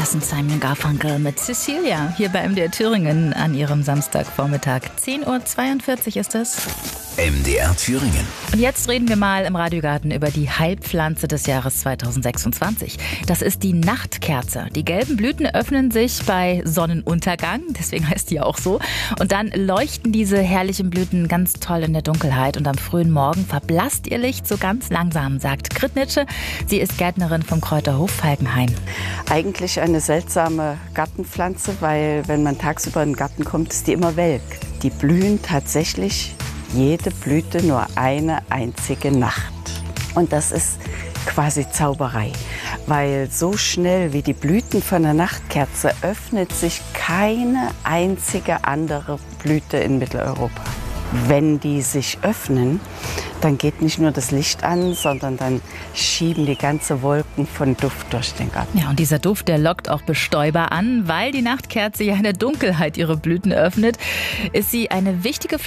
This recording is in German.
sind Simon & Garfunkel mit Cecilia hier bei MDR Thüringen an ihrem Samstagvormittag. 10:42 Uhr ist es. MDR Thüringen. Und jetzt reden wir mal im Radiogarten über die Heilpflanze des Jahres 2026. Das ist die Nachtkerze. Die gelben Blüten öffnen sich bei Sonnenuntergang, deswegen heißt die auch so. Und dann leuchten diese herrlichen Blüten ganz toll in der Dunkelheit. Und am frühen Morgen verblasst ihr Licht so ganz langsam, sagt Grit Nitsche. Sie ist Gärtnerin vom Kräuterhof Falkenhain. Eigentlich eine seltsame Gartenpflanze, weil wenn man tagsüber in den Garten kommt, ist die immer welk. Die blühen tatsächlich jede Blüte nur eine einzige Nacht. Und das ist quasi Zauberei, weil so schnell wie die Blüten von der Nachtkerze öffnet sich keine einzige andere Blüte in Mitteleuropa. Wenn die sich öffnen, dann geht nicht nur das Licht an, sondern dann schieben die ganze Wolken von Duft durch den Garten. Ja, und dieser Duft, der lockt auch Bestäuber an, weil die Nachtkerze ja in der Dunkelheit ihre Blüten öffnet, ist sie eine wichtige